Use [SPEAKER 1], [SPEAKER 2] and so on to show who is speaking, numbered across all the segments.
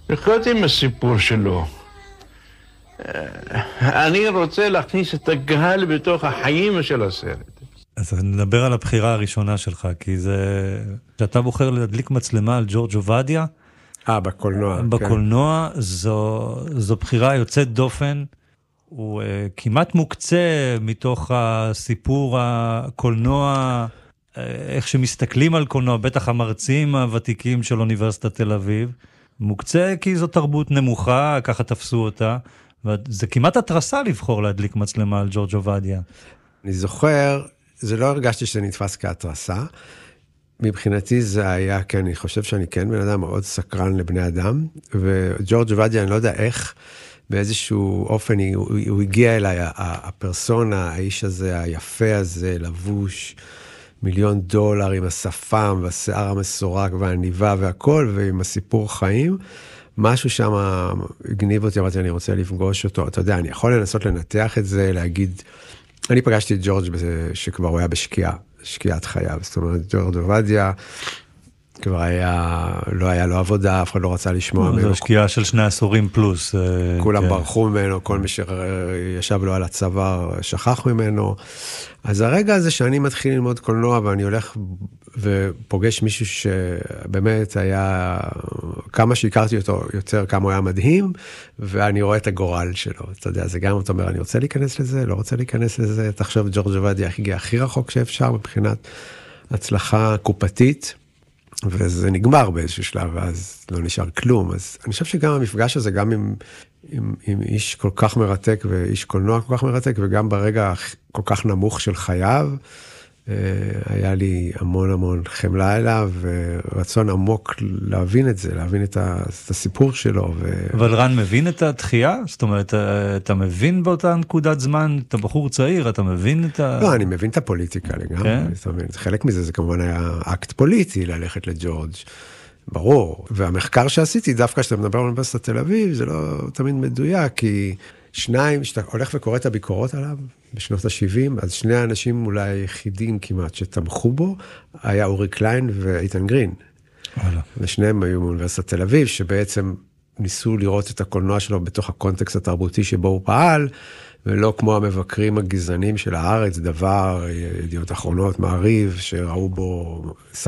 [SPEAKER 1] לחיות עם הסיפור שלו. אני רוצה להכניס את הקהל בתוך החיים של הסרט.
[SPEAKER 2] אז נדבר על הבחירה הראשונה שלך, כי זה... שאתה בוחר להדליק מצלמה על ג'ורג' עובדיה.
[SPEAKER 3] בקולנוע.
[SPEAKER 2] בקולנוע, זו בחירה יוצאת דופן. הוא כמעט מוקצה מתוך הסיפור הקולנוע, איך שמסתכלים על קולנוע, בטח המרצים הוותיקים של אוניברסיטת תל אביב. מוקצה כי זו תרבות נמוכה, ככה תפסו אותה. וזה כמעט התרסה לבחור להדליק מצלמה על ג'ורג' עובדיה.
[SPEAKER 3] אני זוכר, זה לא הרגשתי שזה נתפס כהתרסה. מבחינתי זה היה, כי אני חושב שאני כן בן אדם מאוד סקרן לבני אדם, וג'ורג' עובדיה, אני לא יודע איך, באיזשהו אופן הוא הגיע אליי, הפרסונה, האיש הזה, היפה הזה, לבוש, $1,000,000 עם השפם והשיער המסורק והעניבה והכל, ועם הסיפור חיים, משהו שם הגניב אותי, אמרתי, אני רוצה לפגוש אותו, אתה יודע, אני יכול לנסות לנתח את זה, להגיד, אני פגשתי את ג'ורג' שכבר הוא היה בשקיעת חייו, זאת אומרת, ג'ורג' עובדיה, כבר לא היה לו עבודה, אף אחד לא רצה לשמוע ממנו.
[SPEAKER 2] זו שקיעה של 2 עשורים פלוס.
[SPEAKER 3] כולם ברחו ממנו, כל מי שישב לו על הצוואר שכח ממנו. אז הרגע הזה שאני מתחיל ללמוד קולנוע, ואני הולך ופוגש מישהו שבאמת היה, כמה שהכרתי אותו יותר, כמה הוא היה מדהים, ואני רואה את הגורל שלו. אתה יודע, זה גם אתה אומר, אני רוצה להיכנס לזה, לא רוצה להיכנס לזה. תחשוב, ג'ורג' עובדיה הגיע הכי רחוק שאפשר, מבחינת הצלחה קופתית, וזה נגמר באיזשהו שלב, ואז לא נשאר כלום. אז אני חושב שגם המפגש הזה, גם עם איש כל כך מרתק, ואיש קולנוע כל כך מרתק, וגם ברגע כל כך נמוך של חייו, היה לי המון חמלה אליו, ורצון עמוק להבין את זה, להבין את הסיפור שלו.
[SPEAKER 2] אבל רן מבין את התחייה? זאת אומרת, אתה מבין באותה נקודת זמן, אתה בחור צעיר, אתה מבין את
[SPEAKER 3] לא, אני מבין את הפוליטיקה לגמרי. חלק מזה, זה כמובן היה אקט פוליטי, ללכת לג'ורג'. ברור. והמחקר שעשיתי, דווקא שאתה מדבר על אוניברסיטת תל אביב, זה לא תמיד מדויק, כי שניים, שאתה הולך וקורא את הביקורות עליו, בשנות ה-70, אז 2 האנשים אולי היחידים כמעט שתמכו בו, היה אורי קליין ואיתן גרין. ושניהם היו מאוניברסיטת תל אביב, שבעצם ניסו לראות את הקולנוע שלו בתוך הקונטקסט התרבותי שבו הוא פעל, ולא כמו המבקרים הגזענים של הארץ, דבר, ידיעות אחרונות, מעריב, שראו בו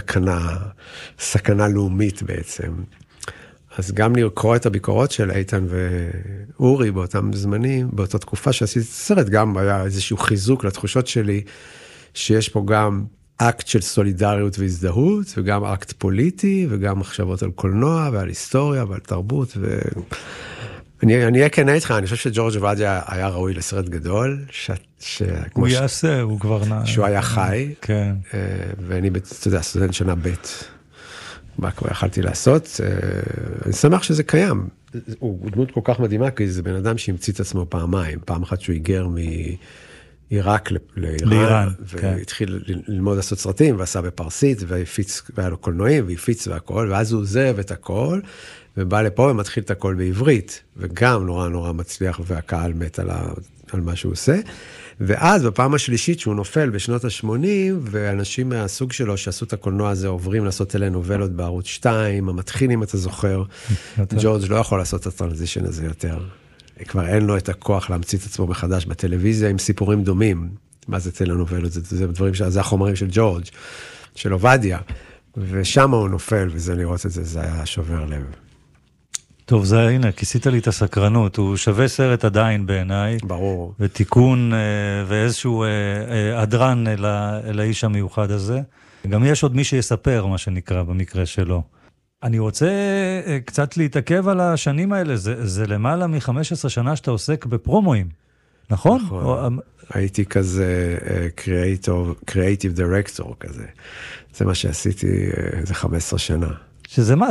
[SPEAKER 3] סכנה לאומית בעצם. אז גם לקרוא את הביקורות של איתן ואורי באותם זמנים, באותה תקופה שעשיתי את הסרט, גם היה איזשהו חיזוק לתחושות שלי, שיש פה גם אקט של סולידריות והזדהות, וגם אקט פוליטי, וגם מחשבות על קולנוע ועל היסטוריה ועל תרבות, אני אהיה כן איתך, אני חושב שג'ורג' עובדיה היה ראוי לסרט גדול,
[SPEAKER 2] הוא יעשה, הוא כבר
[SPEAKER 3] שהוא היה חי,
[SPEAKER 2] כן.
[SPEAKER 3] ואני, אתה יודע, סטודנט שנה ב', מה כבר יכלתי לעשות, אני שמח שזה קיים, הוא דמות כל כך מדהימה, כי זה בן אדם שהמציא את עצמו פעמיים, פעם אחת שהוא היגר מעיראק לאיראן, והתחיל ללמוד לעשות סרטים, ועשה בפרסית, והפיץ, והיה לו קולנועים, והפיץ והכל, ואז הוא עוזב את הכל, ובא לפה ומתחיל את הכל בעברית, וגם נורא מצליח, והקהל מת על מה שהוא עושה. ואז בפעם השלישית שהוא נופל בשנות ה-80, ואנשים מהסוג שלו שעשו את הקולנוע הזה עוברים לעשות טלנובלות בערוץ 2, המתחילים, אתה זוכר, ג'ורג' לא יכול לעשות את הטרנזישן הזה יותר. כבר אין לו את הכוח להמציא את עצמו מחדש בטלוויזיה עם סיפורים דומים. מה זה טלנובלות? זה דברים, זה החומרים של ג'ורג', של עובדיה. ושם הוא נופל, וזה לראות את זה, זה היה שובר לב.
[SPEAKER 2] טוב, זה, הנה, כיסית לי את הסקרנות, הוא שווה סרט עדיין בעיניי.
[SPEAKER 3] ברור.
[SPEAKER 2] ותיקון ואיזשהו אדרן אל האיש המיוחד הזה. גם יש עוד מי שיספר, מה שנקרא, במקרה שלו. אני רוצה קצת להתעכב על השנים האלה, זה למעלה מ-15 שנה שאתה עוסק בפרומואים, נכון?
[SPEAKER 3] נכון. הייתי כזה creative director כזה. זה מה שעשיתי, זה 15 שנה.
[SPEAKER 2] שזה מה?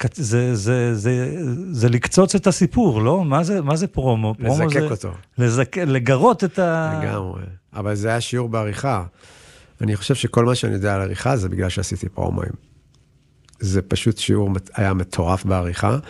[SPEAKER 2] זה לקצוץ את הסיפור, לא? מה זה פרומו?
[SPEAKER 3] לזקק אותו.
[SPEAKER 2] לגרות את
[SPEAKER 3] לגמרי. אבל זה היה שיעור בעריכה. אני חושב שכל מה שאני יודע על עריכה זה בגלל שעשיתי פרומואים. זה פשוט שיעור היה מטורף בעריכה,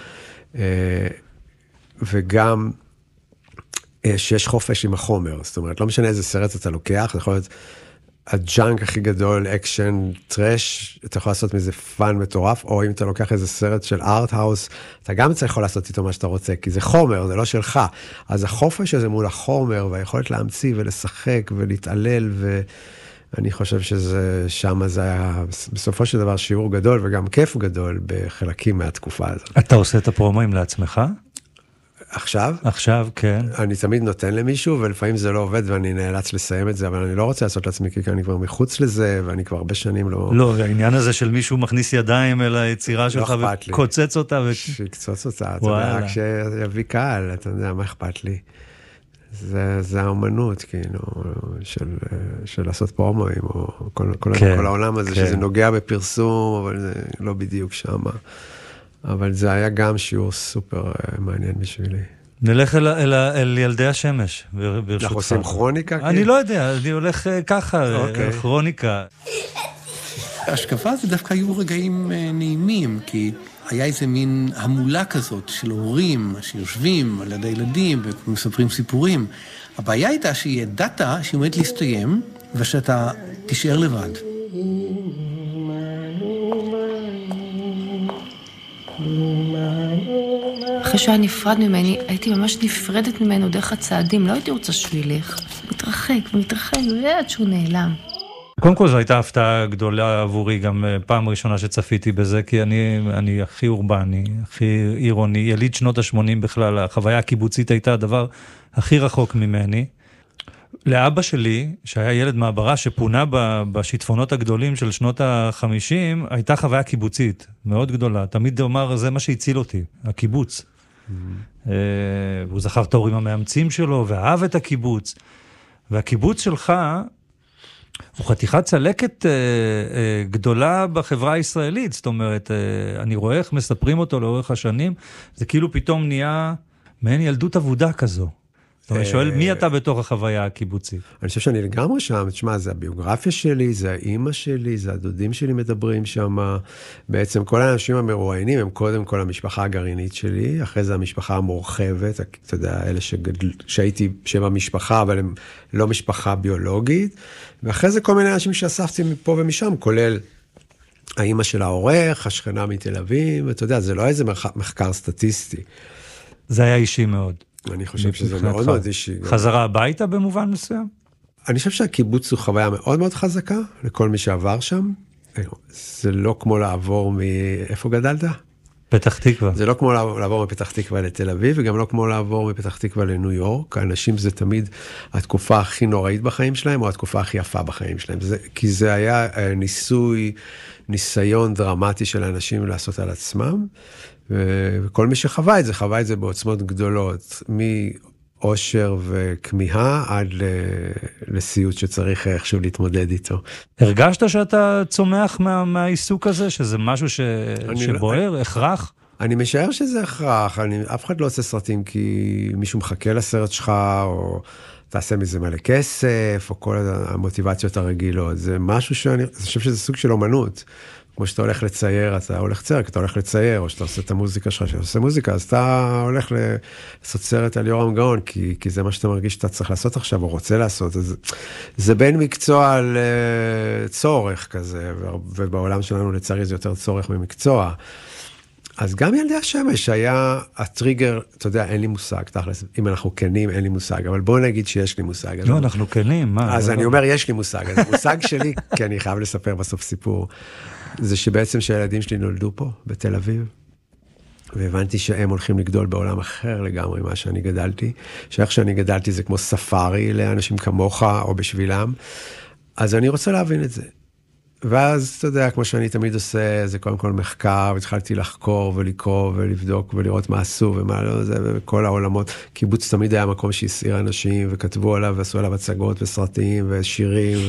[SPEAKER 3] וגם שיש חופש עם החומר. זאת אומרת, לא משנה איזה סרט אתה לוקח, זה יכול להיות הג'אנק הכי גדול, אקשן, טרש, אתה יכול לעשות מזה פאן מטורף, או אם אתה לוקח איזה סרט של ארט-האוס, אתה גם יכול לעשות איתו מה שאתה רוצה, כי זה חומר, זה לא שלך. אז החופש הזה מול החומר, והיכולת להמציא ולשחק ולהתעלל, ואני חושב שזה, שם זה היה בסופו של דבר שיעור גדול, וגם כיף גדול בחלקים מהתקופה הזאת.
[SPEAKER 2] אתה עושה את הפרומואים לעצמך?
[SPEAKER 3] עכשיו?
[SPEAKER 2] עכשיו, כן.
[SPEAKER 3] אני תמיד נותן למישהו, ולפעמים זה לא עובד, ואני נאלץ לסיים את זה, אבל אני לא רוצה לעשות לעצמי, כי אני כבר מחוץ לזה, ואני כבר הרבה שנים לא...
[SPEAKER 2] לא, העניין הזה של מישהו מכניס ידיים אל היצירה שלך, וקוצץ אותה.
[SPEAKER 3] שיקצוץ אותה, אתה יודע, רק שיביא קהל, אתה יודע, מה אכפת לי? זה האומנות, כאילו, של לעשות פרומואים, או כל העולם הזה, שזה נוגע בפרסום, אבל זה לא בדיוק שם. אבל זה היה גם שיעור סופר מעניין בשבילי.
[SPEAKER 2] נלך אל ילדי השמש, ברשותך.
[SPEAKER 3] אנחנו עושים כרוניקה?
[SPEAKER 2] אני לא יודע, אני הולך ככה, כרוניקה.
[SPEAKER 4] ההשקפה זה דווקא היו רגעים נעימים, כי היה איזה מין המולה כזאת של הורים שיושבים על יד הילדים ומספרים סיפורים. הבעיה הייתה שידעת שהיא עומדת להסתיים, ושאתה תישאר לבד.
[SPEAKER 5] אחרי שהוא היה נפרד ממני, הייתי ממש נפרדת ממנו דרך הצעדים, לא הייתי רוצה שהוא ילך. מתרחק ומתרחק, עד שהוא נעלם.
[SPEAKER 2] קודם כל זו הייתה הפתעה גדולה עבורי, גם פעם ראשונה שצפיתי בזה, כי אני הכי אורבני, הכי עירוני, יליד שנות ה-80 בכלל, החוויה הקיבוצית הייתה הדבר הכי רחוק ממני. לאבא שלי, שהיה ילד מעברה שפונה בשיטפונות הגדולים של שנות ה-50, הייתה חוויה קיבוצית מאוד גדולה. תמיד אומר, זה מה שהציל אותי, הקיבוץ. הוא זכר את ההורים המאמצים שלו, ואהב את הקיבוץ. והקיבוץ שלך, הוא חתיכת צלקת גדולה בחברה הישראלית. זאת אומרת, אני רואה איך מספרים אותו לאורך השנים, זה כאילו פתאום נהיה מעין ילדות עבודה כזו. אני שואל, מי אתה בתוך החוויה הקיבוצית?
[SPEAKER 3] אני חושב שאני לגמרי שם, תשמע, זה הביוגרפיה שלי, זה האמא שלי, זה הדודים שלי מדברים שם, בעצם כל האנשים המרואיינים הם קודם כל המשפחה הגרעינית שלי, אחרי זה המשפחה המורחבת, אתה יודע, אלה שהייתי שם המשפחה, אבל הם לא משפחה ביולוגית, ואחרי זה כל מיני אנשים שאספתי מפה ומשם, כולל האמא של העורך, השכנה מתל אביב, ואתה יודע, זה לא איזה מחקר סטטיסטי.
[SPEAKER 2] זה היה אישי מאוד.
[SPEAKER 3] אני חושב שזה מאוד מאוד אישי.
[SPEAKER 2] חזרה הביתה במובן מסוים?
[SPEAKER 3] אני חושב שהקיבוץ הוא חוויה מאוד מאוד חזקה, לכל מי שעבר שם. זה לא כמו לעבור מאיפה גדלת?
[SPEAKER 2] פתח תקווה.
[SPEAKER 3] זה לא כמו לעבור מפתח תקווה לתל אביב, וגם לא כמו לעבור מפתח תקווה לניו יורק. האנשים זה תמיד התקופה הכי נוראית בחיים שלהם, או התקופה הכי יפה בחיים שלהם. כי זה היה ניסיון דרמטי של האנשים לעשות על עצמם, וכל מי שחווה את זה, חווה את זה בעוצמות גדולות, מאושר וכמיהה עד לסיוט שצריך איכשהו להתמודד איתו.
[SPEAKER 2] הרגשת שאתה צומח מהעיסוק הזה, שזה משהו שבוער, הכרח?
[SPEAKER 3] אני משער שזה הכרח, אף אחד לא עושה סרטים כי מישהו מחכה לסרט שלך, או תעשה מזה מלא כסף, או כל המוטיבציות הרגילות. זה משהו שאני חושב שזה סוג של אומנות. כמו שאתה הולך לצייר, אתה הולך לצייר, אתה הולך לצייר, או שאתה עושה את המוזיקה שלך, שאתה עושה מוזיקה, אז אתה הולך לעשות סרט על יורם גאון, כי זה מה שאתה מרגיש שאתה צריך לעשות עכשיו, או רוצה לעשות. אז זה בין מקצוע לצורך כזה, ובעולם שלנו לצערי זה יותר צורך ממקצוע. אז גם ילדי השמש היה הטריגר, אתה יודע, אין לי מושג, תכלס, אם אנחנו כנים, אין לי מושג, אבל בואו נגיד שיש לי מושג.
[SPEAKER 2] לא, אנחנו כנים, מה?
[SPEAKER 3] אז אני אומר, יש לי מושג, אז המושג שלי, כי אני חייב לספר בסוף סיפור, זה שבעצם שהילדים שלי נולדו פה, בתל אביב, והבנתי שהם הולכים לגדול בעולם אחר לגמרי מה שאני גדלתי, שאיך שאני גדלתי זה כמו ספארי לאנשים כמוך או בשבילם, אז אני רוצה להבין את זה. ואז, אתה יודע, כמו שאני תמיד עושה, זה קודם כל מחקר, והתחלתי לחקור ולקרוא ולבדוק ולראות מה עשו ומה לא זה, וכל העולמות. קיבוץ תמיד היה מקום שהסעיר אנשים, וכתבו עליו ועשו עליו הצגות וסרטים ושירים,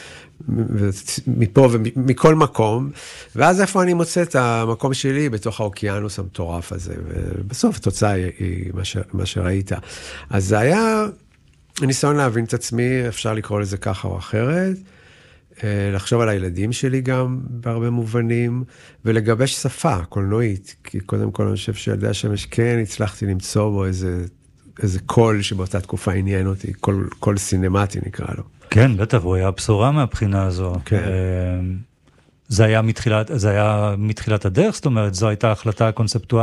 [SPEAKER 3] ומפה ומכל מקום. ואז איפה אני מוצא את המקום שלי בתוך האוקיינוס המטורף הזה, ובסוף התוצאה היא מה שראית. אז זה היה ניסיון להבין את עצמי, אפשר לקרוא לזה ככה או אחרת, לחשוב על הילדים שלי גם בהרבה מובנים, ולגבש שפה קולנועית, כי קודם כל אני חושב שילדי השמש כן הצלחתי למצוא בו איזה קול שבאותה תקופה עניין אותי, קול סינמטי נקרא לו.
[SPEAKER 2] כן, בטח, הוא היה בשורה מהבחינה הזו.
[SPEAKER 3] כן.
[SPEAKER 2] זה היה מתחילת הדרך, זאת אומרת, זו הייתה החלטה קונספטואלית.